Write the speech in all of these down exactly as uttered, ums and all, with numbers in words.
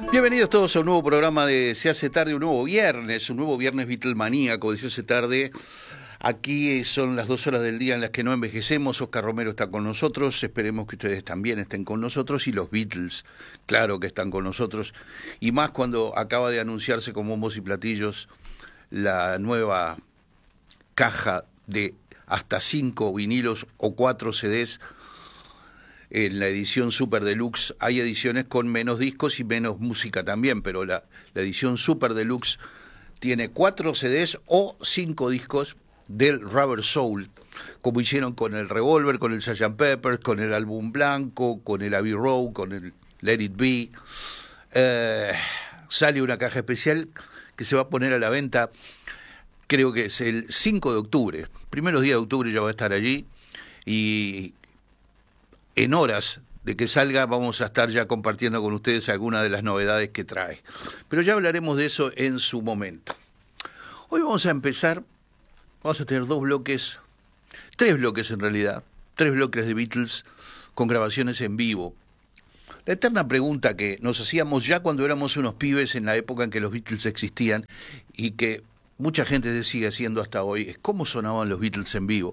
Bienvenidos todos a un nuevo programa de Se hace tarde, un nuevo viernes, un nuevo viernes Beatlemaníaco de Se hace tarde. Aquí son las dos horas del día en las que no envejecemos. Oscar Romero está con nosotros, esperemos que ustedes también estén con nosotros, y los Beatles, claro que están con nosotros, y más cuando acaba de anunciarse con bombos y platillos la nueva caja de hasta cinco vinilos o cuatro C Ds. En la edición Super Deluxe hay ediciones con menos discos y menos música también, pero la, la edición Super Deluxe tiene cuatro C Ds o cinco discos del Rubber Soul, como hicieron con el Revolver, con el sergeant Pepper, con el álbum blanco, con el Abbey Road, con el Let It Be. Eh, sale una caja especial que se va a poner a la venta, creo que es el cinco de octubre. Primeros días de octubre ya va a estar allí, y en horas de que salga vamos a estar ya compartiendo con ustedes algunas de las novedades que trae. Pero ya hablaremos de eso en su momento. Hoy vamos a empezar, vamos a tener dos bloques, tres bloques en realidad, tres bloques de Beatles con grabaciones en vivo. La eterna pregunta que nos hacíamos ya cuando éramos unos pibes en la época en que los Beatles existían y que mucha gente se sigue haciendo hasta hoy, es cómo sonaban los Beatles en vivo.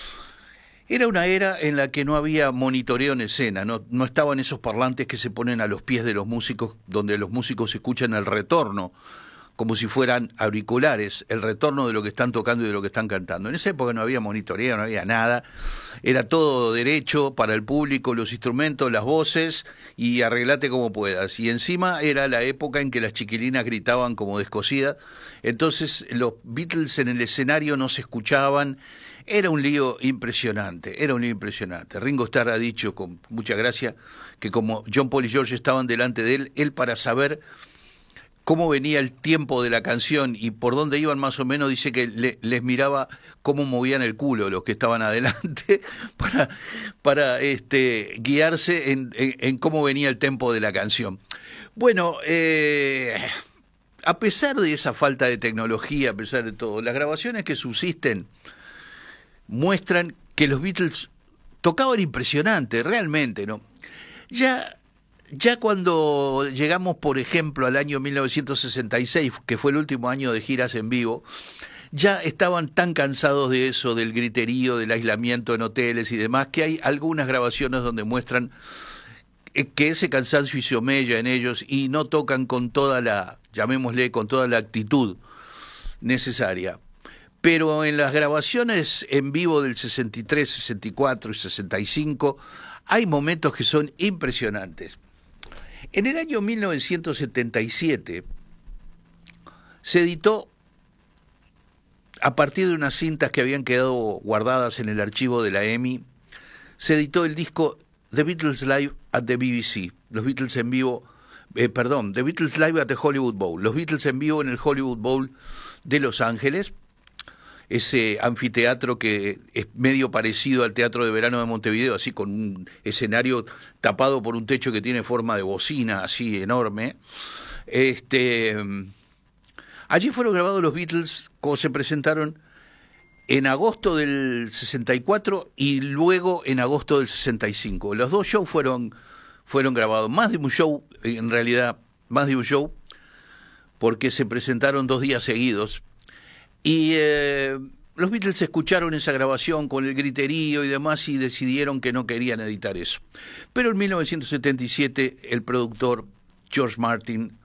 Era una era en la que no había monitoreo en escena, no, no estaban esos parlantes que se ponen a los pies de los músicos, donde los músicos escuchan el retorno, como si fueran auriculares, el retorno de lo que están tocando y de lo que están cantando. En esa época no había monitoreo, no había nada, era todo derecho para el público, los instrumentos, las voces, y arreglate como puedas. Y encima era la época en que las chiquilinas gritaban como descosidas, entonces los Beatles en el escenario no se escuchaban. Era un lío impresionante, era un lío impresionante. Ringo Starr ha dicho con mucha gracia que como John, Paul y George estaban delante de él, él para saber cómo venía el tiempo de la canción y por dónde iban más o menos, dice que le, les miraba cómo movían el culo los que estaban adelante para, para este, guiarse en, en, en cómo venía el tempo de la canción. Bueno, eh, a pesar de esa falta de tecnología, a pesar de todo, las grabaciones que subsisten muestran que los Beatles tocaban impresionante, realmente, ¿no? Ya, ya cuando llegamos, por ejemplo, al año mil novecientos sesenta y seis, que fue el último año de giras en vivo, ya estaban tan cansados de eso, del griterío, del aislamiento en hoteles y demás, que hay algunas grabaciones donde muestran que ese cansancio hizo mella en ellos y no tocan con toda la, llamémosle, con toda la actitud necesaria. Pero en las grabaciones en vivo del sesenta y tres, sesenta y cuatro y sesenta y cinco hay momentos que son impresionantes. En el año mil novecientos setenta y siete se editó, a partir de unas cintas que habían quedado guardadas en el archivo de la E M I, se editó el disco The Beatles Live at the B B C, los Beatles en vivo, eh, perdón, The Beatles Live at the Hollywood Bowl, los Beatles en vivo en el Hollywood Bowl de Los Ángeles, ese anfiteatro que es medio parecido al Teatro de Verano de Montevideo, así con un escenario tapado por un techo que tiene forma de bocina, así enorme. Este, allí fueron grabados los Beatles, como se presentaron en agosto del sesenta y cuatro y luego en agosto del sesenta y cinco. Los dos shows fueron, fueron grabados, más de un show, en realidad, más de un show, porque se presentaron dos días seguidos. Y eh, los Beatles escucharon esa grabación con el griterío y demás y decidieron que no querían editar eso. Pero en mil novecientos setenta y siete el productor George Martin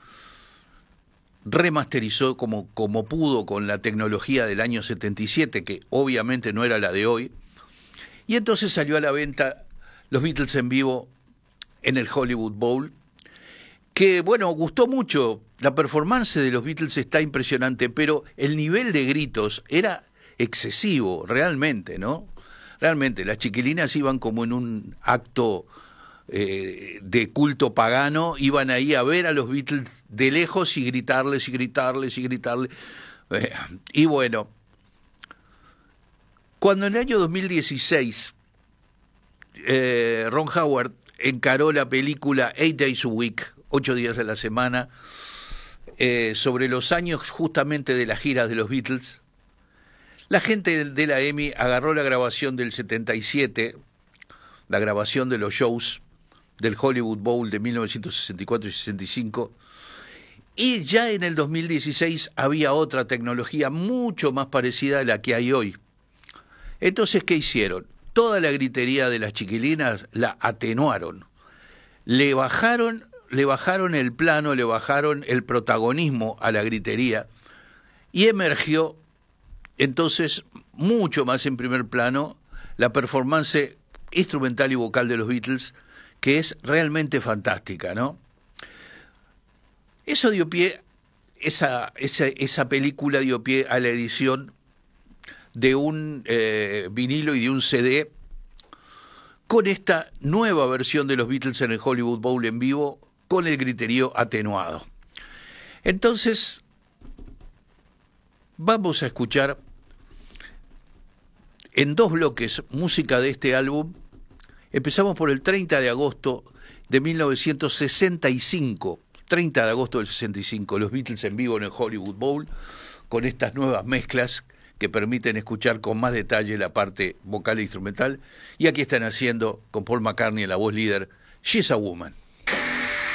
remasterizó como, como pudo con la tecnología del año setenta y siete, que obviamente no era la de hoy, y entonces salió a la venta los Beatles en vivo en el Hollywood Bowl, que bueno, gustó mucho. La performance de los Beatles está impresionante, pero el nivel de gritos era excesivo, realmente, ¿no? Realmente, las chiquilinas iban como en un acto eh, de culto pagano, iban ahí a ver a los Beatles de lejos y gritarles y gritarles y gritarles. Eh, y bueno, cuando en el año dos mil dieciséis eh, Ron Howard encaró la película Eight Days a Week, ocho días a la semana, eh, sobre los años justamente de las giras de los Beatles, la gente de la E M I agarró la grabación del setenta y siete, la grabación de los shows del Hollywood Bowl de mil novecientos sesenta y cuatro y sesenta y cinco, y ya en el dos mil dieciséis había otra tecnología mucho más parecida a la que hay hoy. Entonces, ¿qué hicieron? Toda la gritería de las chiquilinas la atenuaron, le bajaron, le bajaron el plano, le bajaron el protagonismo a la gritería, y emergió entonces mucho más en primer plano la performance instrumental y vocal de los Beatles, que es realmente fantástica, ¿no? Eso dio pie, esa, esa, esa película dio pie a la edición de un eh, vinilo y de un C D con esta nueva versión de los Beatles en el Hollywood Bowl en vivo, con el griterío atenuado. Entonces, vamos a escuchar en dos bloques música de este álbum. Empezamos por el treinta de agosto de mil novecientos sesenta y cinco, treinta de agosto del sesenta y cinco, los Beatles en vivo en el Hollywood Bowl, con estas nuevas mezclas que permiten escuchar con más detalle la parte vocal e instrumental, y aquí están haciendo, con Paul McCartney en la voz líder, She's a Woman.